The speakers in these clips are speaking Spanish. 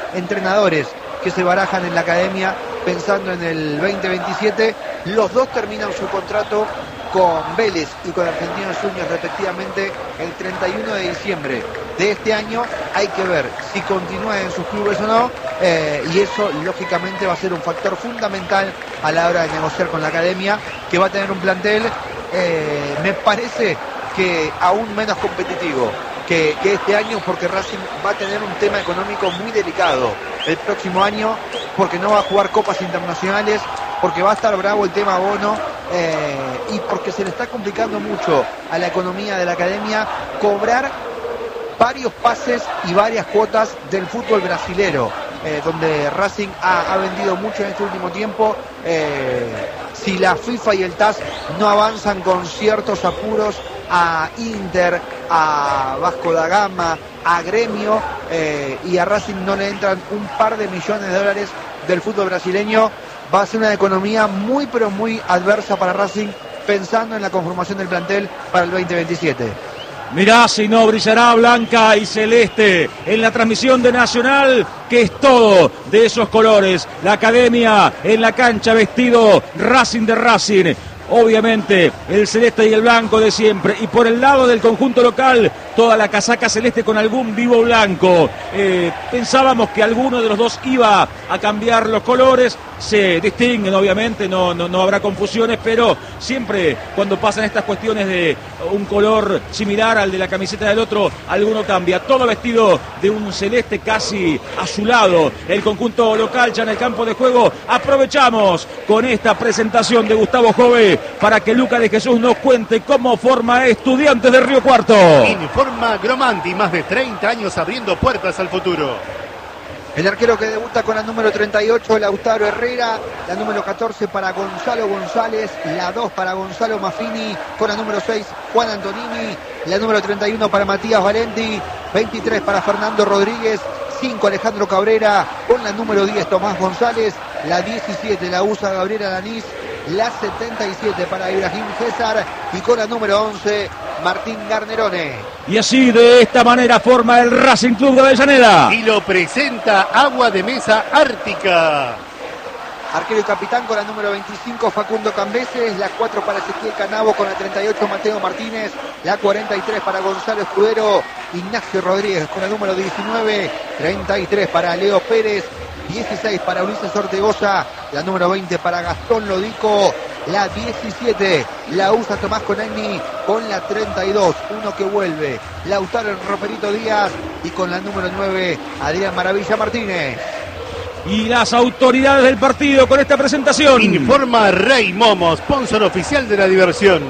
entrenadores que se barajan en la academia pensando en el 2027. Los dos terminan su contrato con Vélez y con Argentinos Juniors respectivamente el 31 de diciembre de este año. Hay que ver si continúan en sus clubes o no, y eso lógicamente va a ser un factor fundamental a la hora de negociar con la academia, que va a tener un plantel, me parece que aún menos competitivo que este año, porque Racing va a tener un tema económico muy delicado el próximo año, porque no va a jugar copas internacionales, porque va a estar bravo el tema bono, y porque se le está complicando mucho a la economía de la academia cobrar varios pases y varias cuotas del fútbol brasilero, donde Racing ha vendido mucho en este último tiempo. Si la FIFA y el TAS no avanzan con ciertos apuros a Inter, a Vasco da Gama, a Gremio, y a Racing no le entran un par de millones de dólares del fútbol brasileño, va a ser una economía muy pero muy adversa para Racing, pensando en la conformación del plantel para el 2027. Mirá si no brillará blanca y celeste en la transmisión de Nacional, que es todo de esos colores. La academia en la cancha, vestido Racing de Racing. Obviamente el celeste y el blanco de siempre, y por el lado del conjunto local toda la casaca celeste con algún vivo blanco. Pensábamos que alguno de los dos iba a cambiar los colores, se distinguen obviamente, no habrá confusiones, pero siempre cuando pasan estas cuestiones de un color similar al de la camiseta del otro, alguno cambia. Todo vestido de un celeste casi azulado el conjunto local ya en el campo de juego. Aprovechamos con esta presentación de Gustavo Jove para que Luca de Jesús nos cuente cómo forma Estudiantes de Río Cuarto. Informa Gromanti, más de 30 años abriendo puertas al futuro. El arquero que debuta con la número 38, Lautaro Herrera. La número 14 para Gonzalo González. La 2 para Gonzalo Maffini. Con la número 6, Juan Antonini. La número 31 para Matías Valenti. 23 para Fernando Rodríguez. 5 Alejandro Cabrera. Con la número 10, Tomás González. La 17 la usa Gabriel Alanís. La 77 para Ibrahim César. Y con la número 11, Martín Garnerone. Y así, de esta manera, forma el Racing Club de Avellaneda. Y lo presenta Agua de Mesa Ártica. Arquero y capitán con la número 25, Facundo Cambeses. La 4 para Ezequiel Canavo. Con la 38, Mateo Martínez. La 43 para Gonzalo Escudero. Ignacio Rodríguez con la número 19. 33 para Leo Pérez. 16 para Ulises Ortegoza. La número 20 para Gastón Lodico. La 17 la usa Tomás Conagni. Con la 32, uno que vuelve, Lautaro Roperito Díaz. Y con la número 9, Adrián Maravilla Martínez. Y las autoridades del partido con esta presentación. Informa Rey Momo, sponsor oficial de la diversión.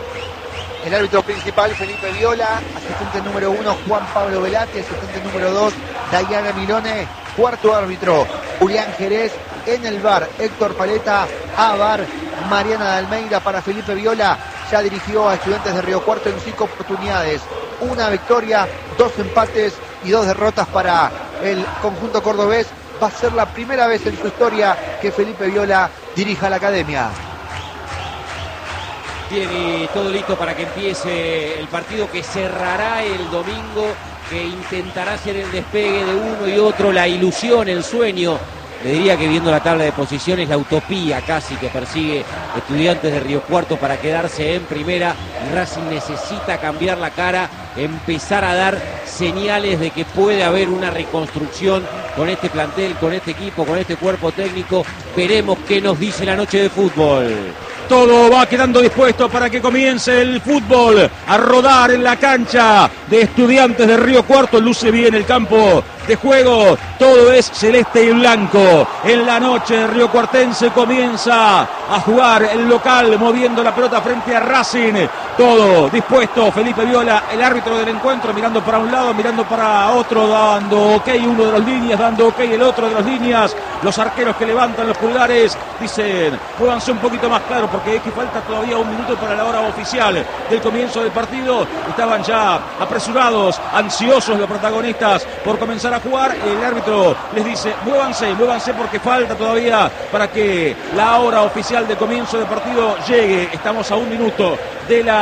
El árbitro principal, Felipe Viola. Asistente número 1, Juan Pablo Velati. Asistente número 2, Dayana Milone. Cuarto árbitro, Julián Jerez. En el VAR, Héctor Paleta. A VAR, Mariana de Almeida. Para Felipe Viola, ya dirigió a Estudiantes de Río Cuarto en 5 oportunidades. Una victoria, 2 empates y 2 derrotas para el conjunto cordobés. Va a ser la primera vez en su historia que Felipe Viola dirija la academia. Tiene todo listo para que empiece el partido, que cerrará el domingo, que intentará hacer el despegue de uno y otro, la ilusión, el sueño. Le diría que, viendo la tabla de posiciones, la utopía casi que persigue Estudiantes de Río Cuarto para quedarse en primera. Racing necesita cambiar la cara, empezar a dar señales de que puede haber una reconstrucción con este plantel, con este equipo, con este cuerpo técnico. Veremos qué nos dice la noche de fútbol. Todo va quedando dispuesto para que comience el fútbol a rodar en la cancha de Estudiantes de Río Cuarto. Luce bien el campo de juego, todo es celeste y blanco. En la noche de Río Cuartense comienza a jugar el local, moviendo la pelota frente a Racing. Todo dispuesto, Felipe Viola, el árbitro del encuentro, mirando para un lado, mirando para otro, dando ok uno de los líneas, dando ok el otro de los líneas. Los arqueros que levantan los pulgares dicen, muévanse un poquito más claro, porque es que falta todavía un minuto para la hora oficial del comienzo del partido. Estaban ya apresurados, ansiosos los protagonistas por comenzar a jugar. El árbitro les dice, muévanse porque falta todavía para que la hora oficial de comienzo del partido llegue. Estamos a un minuto de la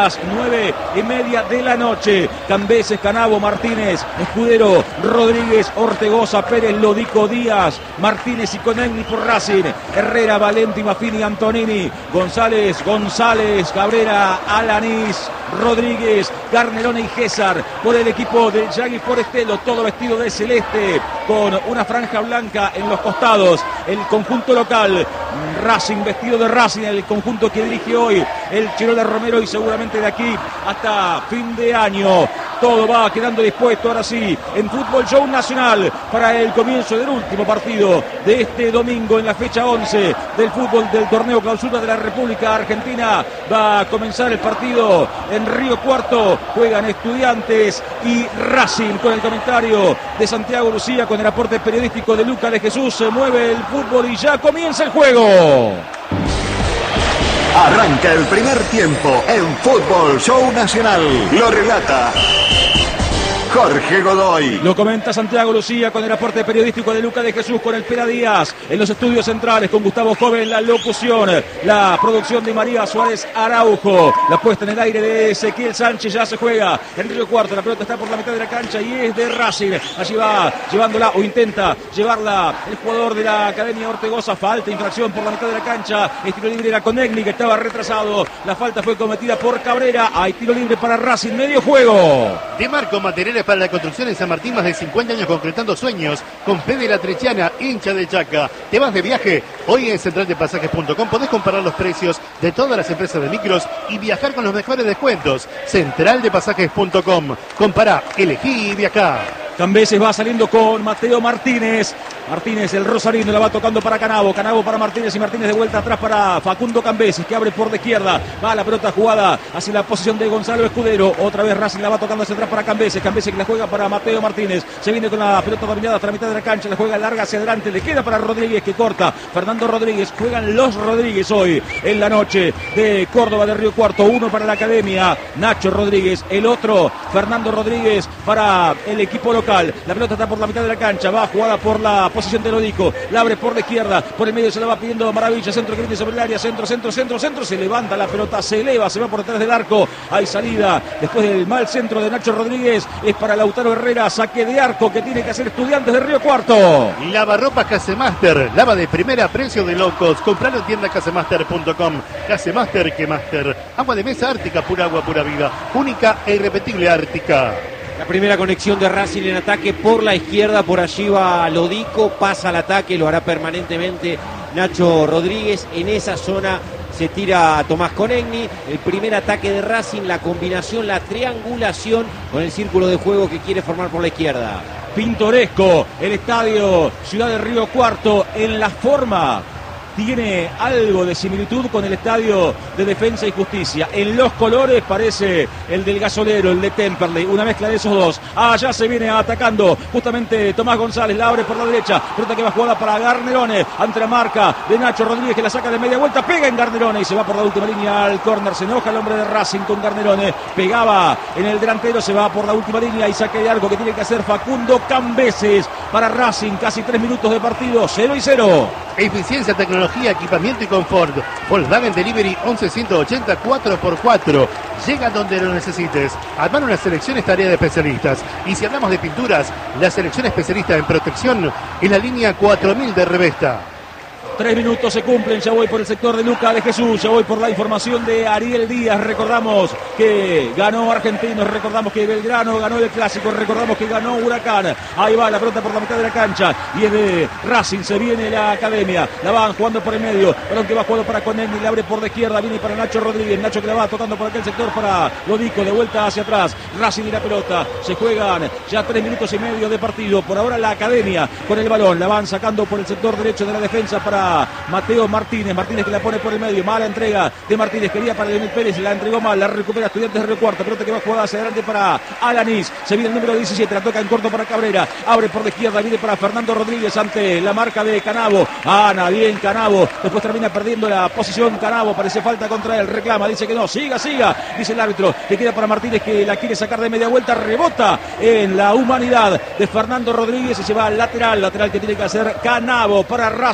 las 9:30 de la noche. Cambeses, Canavo, Martínez, Escudero, Rodríguez, Ortegoza, Pérez, Lodico, Díaz, Martínez y Conegni por Racing. Herrera, Valenti, Maffini, Antonini, González, Cabrera, Alanís, Rodríguez, Garnerone y César por el equipo del Yagui Forestelo, todo vestido de celeste con una franja blanca en los costados. El conjunto local, Racing, vestido de Racing, el conjunto que dirige hoy el Chirola Romero, y seguramente de aquí hasta fin de año todo va quedando dispuesto ahora sí en Fútbol Show Nacional para el comienzo del último partido de este domingo en la fecha 11 del fútbol del torneo Clausura de la República Argentina. Va a comenzar el partido en Río Cuarto, juegan Estudiantes y Racing, con el comentario de Santiago Lucía, con el aporte periodístico de Luca de Jesús. Se mueve el fútbol y ya comienza el juego. Arranca el primer tiempo en Fútbol Show Nacional. Lo relata Jorge Godoy. Lo comenta Santiago Lucía con el aporte periodístico de Luca de Jesús, con el Pera Díaz en los estudios centrales, con Gustavo Joven la locución, la producción de María Suárez Araujo, la puesta en el aire de Ezequiel Sánchez. Ya se juega en Río Cuarto, la pelota está por la mitad de la cancha y es de Racing. Allí va llevándola o intenta llevarla el jugador de la Academia Ortegoza. Falta, infracción por la mitad de la cancha. El tiro libre era Conegni, que estaba retrasado. La falta fue cometida por Cabrera. Hay tiro libre para Racing, medio juego. De Marco Materiales para la construcción en San Martín, más de 50 años concretando sueños. Con Fede La Trechiana, hincha de Chaca. ¿Te vas de viaje? Hoy en centraldepasajes.com podés comparar los precios de todas las empresas de micros y viajar con los mejores descuentos. Centraldepasajes.com. Compará, elegí y viajá. Cambeses va saliendo con Mateo Martínez. Martínez, el rosarino, la va tocando para Canavo. Canavo para Martínez y Martínez de vuelta atrás para Facundo Cambeses, que abre por la izquierda. Va la pelota jugada hacia la posición de Gonzalo Escudero. Otra vez Racing la va tocando hacia atrás para Cambeses. Cambeses que la juega para Mateo Martínez. Se viene con la pelota dominada hasta la mitad de la cancha. La juega larga hacia adelante. Le queda para Rodríguez, que corta. Fernando Rodríguez. Juegan los Rodríguez hoy en la noche de Córdoba de Río Cuarto. Uno para la Academia, Nacho Rodríguez. El otro, Fernando Rodríguez, para el equipo local. La pelota está por la mitad de la cancha. Va jugada por la posición de Lodico. La abre por la izquierda. Por el medio se la va pidiendo Maravilla. Centro que viene sobre el área. Centro. Se levanta la pelota. Se eleva. Se va por detrás del arco. Hay salida. Después del mal centro de Nacho Rodríguez. Es para Lautaro Herrera. Saque de arco que tiene que hacer Estudiantes de Río Cuarto. Lavarropas Casemaster. Lava de primera, precio de locos. Compralo en tienda casemaster.com. Casemaster que Master. Agua de mesa Ártica. Pura agua, pura vida. Única e irrepetible Ártica. La primera conexión de Racing en ataque por la izquierda, por allí va Lodico, pasa al ataque, lo hará permanentemente Nacho Rodríguez. En esa zona se tira Tomás Conegni. El primer ataque de Racing, la combinación, la triangulación con el círculo de juego que quiere formar por la izquierda. Pintoresco el estadio Ciudad de Río Cuarto en la forma. Tiene algo de similitud con el estadio de Defensa y Justicia. En los colores parece el del Gasolero, el de Temperley, una mezcla de esos dos. Allá se viene atacando justamente Tomás González, la abre por la derecha, pelota que va jugada para Garnerone, ante la marca de Nacho Rodríguez, que la saca de media vuelta, pega en Garnerone y se va por la última línea al córner. Se enoja el hombre de Racing con Garnerone, pegaba en el delantero, se va por la última línea y saque de arco que tiene que hacer Facundo Cambeses para Racing. Casi 3 minutos de partido, 0-0. Eficiencia, tecnología, equipamiento y confort. Volkswagen Delivery 11180 4x4. Llega donde lo necesites. Armar una selección es tarea de especialistas. Y si hablamos de pinturas, la selección especialista en protección es la línea 4000 de Revesta. 3 minutos se cumplen, ya voy por el sector de Luca de Jesús, ya voy por la información de Ariel Díaz. Recordamos que ganó Argentinos, recordamos que Belgrano ganó el Clásico, recordamos que ganó Huracán. Ahí va la pelota por la mitad de la cancha y es de Racing, se viene la Academia, la van jugando por el medio, balón que va jugando para Conegni, le abre por la izquierda, viene para Nacho Rodríguez, Nacho que la va tocando por aquel sector para Lodico, de vuelta hacia atrás, Racing y la pelota, se juegan ya 3 minutos y medio de partido. Por ahora la Academia con el balón, la van sacando por el sector derecho de la defensa para Mateo Martínez, Martínez que la pone por el medio, mala entrega de Martínez, quería para Leonel Pérez, la entregó mal, la recupera Estudiantes de Río Cuarto, pelota que va jugada hacia adelante para Alanís, se viene el número 17, la toca en corto para Cabrera, abre por la izquierda, viene para Fernando Rodríguez ante la marca de Canavo, Ana bien Canavo, después termina perdiendo la posición Canavo, parece falta contra él, reclama, dice que no, siga, dice el árbitro, que queda para Martínez que la quiere sacar de media vuelta, rebota en la humanidad de Fernando Rodríguez y se va al lateral que tiene que hacer Canavo para Racing. 4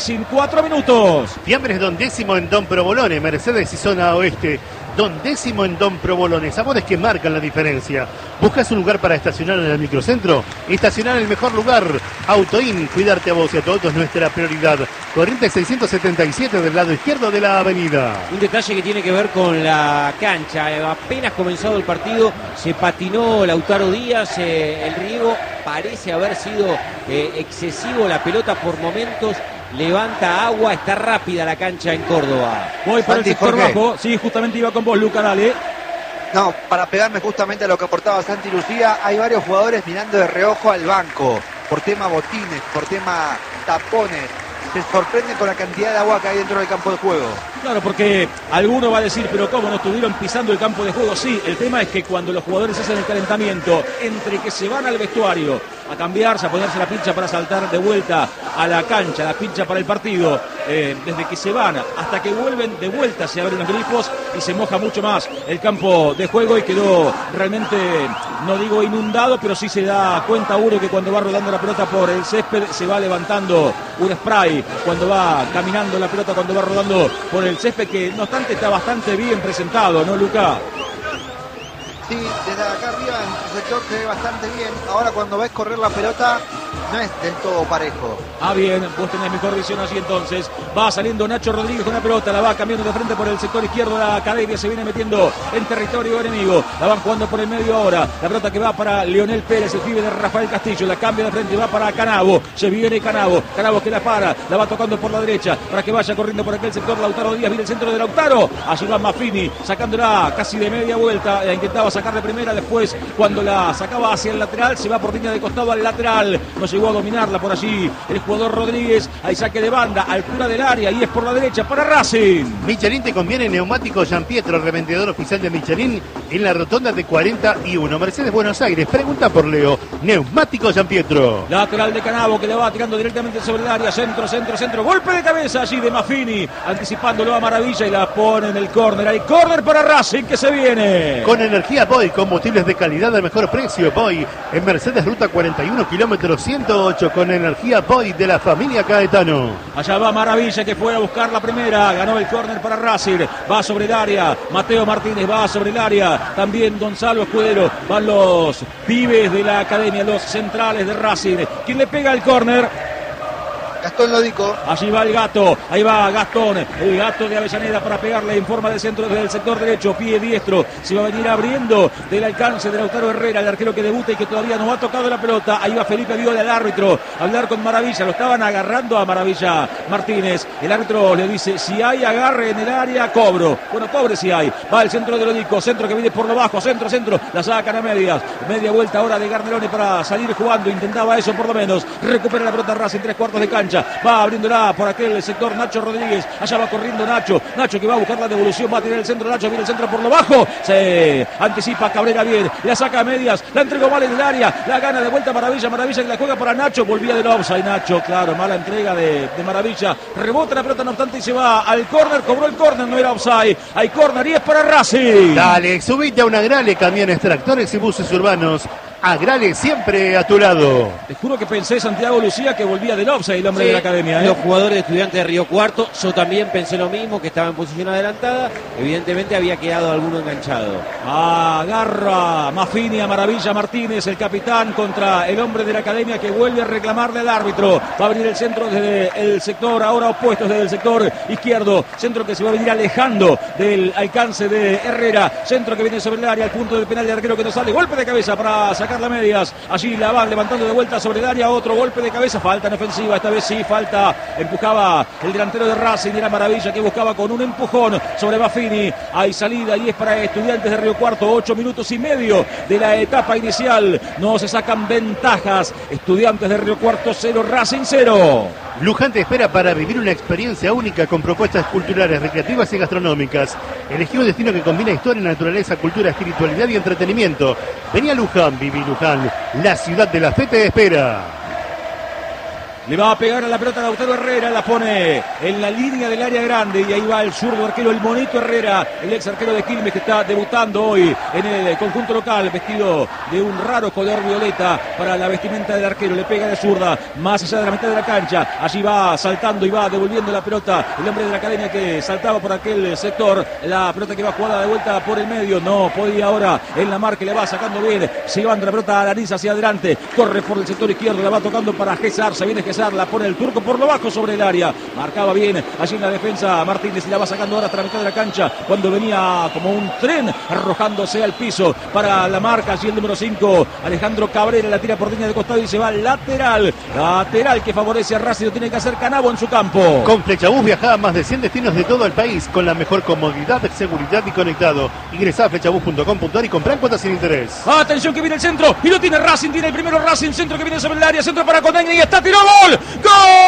4 minutos. Fiambres Don Décimo en Don Provolone, Mercedes y zona oeste. Don Décimo en Don Provolone, sabores que marcan la diferencia. ¿Buscas un lugar para estacionar en el microcentro? Estacionar en el mejor lugar. Autoin, cuidarte a vos y a tu auto es nuestra prioridad. Corrientes 677 del lado izquierdo de la avenida. Un detalle que tiene que ver con la cancha. Apenas comenzado el partido, se patinó Lautaro Díaz. El riego parece haber sido excesivo. La pelota por momentos levanta agua, está rápida la cancha en Córdoba. Voy por el sector bajo. Sí, justamente iba con vos, Luca, dale. No, para pegarme justamente a lo que aportaba Santi Lucía, hay varios jugadores mirando de reojo al banco, por tema botines, por tema tapones. Se sorprenden con la cantidad de agua que hay dentro del campo de juego. Claro, porque alguno va a decir, pero ¿cómo no estuvieron pisando el campo de juego? Sí, el tema es que cuando los jugadores hacen el calentamiento, entre que se van al vestuario a cambiarse, a ponerse la pincha para saltar de vuelta a la cancha, la pincha para el partido, desde que se van hasta que vuelven de vuelta, se abren los grifos y se moja mucho más el campo de juego y quedó realmente, no digo inundado, pero sí se da cuenta uno que cuando va rodando la pelota por el césped se va levantando un spray, cuando va caminando la pelota, cuando va rodando por el césped, que no obstante está bastante bien presentado, ¿no, Luca? Sí, desde acá arriba en el sector se ve bastante bien. Ahora cuando ves correr la pelota no es del todo parejo. Ah, bien, vos tenés mejor visión así entonces. Va saliendo Nacho Rodríguez con la pelota, la va cambiando de frente por el sector izquierdo de la academia, se viene metiendo en territorio enemigo. La van jugando por el medio ahora. La pelota que va para Leonel Pérez, el pibe de Rafael Castillo, la cambia de frente, va para Canavo. Se viene Canavo que la para, la va tocando por la derecha para que vaya corriendo por aquel sector Lautaro Díaz, viene el centro de Lautaro. Allí va Maffini, sacándola casi de media vuelta, intentaba sacar de primera, después cuando la sacaba hacia el lateral, se va por línea de costado al lateral, no llegó a dominarla por allí el jugador Rodríguez. Hay saque de banda, altura del área y es por la derecha para Racing. Michelin te conviene neumático Gian Pietro, revendedor oficial de Michelin en la rotonda de 41. Mercedes Buenos Aires, pregunta por Leo. Neumático Gian Pietro. Lateral de Canavo que le va tirando directamente sobre el área, centro, golpe de cabeza allí de Maffini, anticipándolo a Maravilla y la pone en el córner. Hay córner para Racing que se viene. Con energía Boy, combustibles de calidad al mejor precio. Boy en Mercedes Ruta 41, kilómetro 108, con energía Boy de la familia Caetano. Allá va Maravilla que fue a buscar la primera, ganó el córner para Racing, va sobre el área, Mateo Martínez va sobre el área, también Gonzalo Escudero, van los pibes de la academia, los centrales de Racing. ¿Quién le pega el córner? Gastón Lodico. Allí va el gato, ahí va Gastón, el gato de Avellaneda para pegarle en forma de centro desde el sector derecho, pie diestro, se va a venir abriendo del alcance de Lautaro Herrera, el arquero que debuta y que todavía no ha tocado la pelota. Ahí va Felipe Viola, el árbitro, a hablar con Maravilla, lo estaban agarrando a Maravilla Martínez, el árbitro le dice, si hay agarre en el área, cobro. Bueno, cobre si hay, va el centro de Lodico, centro que viene por lo bajo, centro, la sacan a medias, media vuelta ahora de Garnerone para salir jugando, intentaba eso por lo menos, recupera la pelota Racing, 3/4 de cancha. Va abriéndola por aquel sector Nacho Rodríguez. Allá va corriendo Nacho que va a buscar la devolución. Va a tirar el centro Nacho. Viene el centro por lo bajo. Se anticipa Cabrera bien. La saca a medias. La entregó mal en el área. La gana de vuelta Maravilla que la juega para Nacho. Volvía del offside Nacho. Claro, mala entrega de Maravilla. Rebota la pelota no obstante y se va al córner. Cobró el córner. No era offside. Hay córner y es para Racing. Dale, subite a una Grale, camiones, tractores y buses urbanos. Agrale siempre a tu lado. Te juro que pensé, Santiago Lucía, que volvía del offside el hombre de la academia. Los jugadores de Estudiantes de Río Cuarto, yo también pensé lo mismo, que estaba en posición adelantada. Evidentemente había quedado alguno enganchado. Agarra Maffini a Maravilla Martínez, el capitán, contra el hombre de la academia que vuelve a reclamarle al árbitro. Va a venir el centro desde el sector, ahora opuesto desde el sector izquierdo. Centro que se va a venir alejando del alcance de Herrera. Centro que viene sobre el área, al punto del penal de arquero que no sale. Golpe de cabeza para sacar las medias, allí la van levantando de vuelta sobre el área, otro golpe de cabeza, falta en ofensiva, esta vez sí, falta, empujaba el delantero de Racing, era Maravilla que buscaba con un empujón sobre Maffini, hay salida y es para Estudiantes de Río Cuarto, 8 minutos y medio de la etapa inicial, no se sacan ventajas, Estudiantes de Río Cuarto 0, Racing 0. Luján te espera para vivir una experiencia única con propuestas culturales, recreativas y gastronómicas. Elegí un destino que combina historia, naturaleza, cultura, espiritualidad y entretenimiento. Vení a Luján, viví Luján, la ciudad de la fe te espera. Le va a pegar a la pelota a Lautaro Herrera, la pone en la línea del área grande y ahí va el zurdo arquero, el Monito Herrera, el ex arquero de Quilmes que está debutando hoy en el conjunto local, vestido de un raro color violeta para la vestimenta del arquero. Le pega de zurda, más allá de la mitad de la cancha. Allí va saltando y va devolviendo la pelota el hombre de la academia que saltaba por aquel sector. La pelota que va jugada de vuelta por el medio, no podía ahora en la marca, le va sacando bien, se llevando la pelota a la nariz hacia adelante, corre por el sector izquierdo, la va tocando para Gesar, se viene Gesar, la pone el turco por lo bajo sobre el área, marcaba bien allí en la defensa Martínez y la va sacando ahora hasta la mitad de la cancha, cuando venía como un tren arrojándose al piso para la marca, allí el número 5, Alejandro Cabrera, la tira por línea de costado y se va lateral que favorece a Racing, lo tiene que hacer Canavo en su campo. Con Flechabús viaja a más de 100 destinos de todo el país con la mejor comodidad, seguridad y conectado. Ingresá a flechabús.com.ar y comprá en cuotas sin interés. Atención que viene el centro y lo tiene Racing, tiene el primero Racing, centro que viene sobre el área, centro para Condegni y está, tiró, gol. ¡Gol!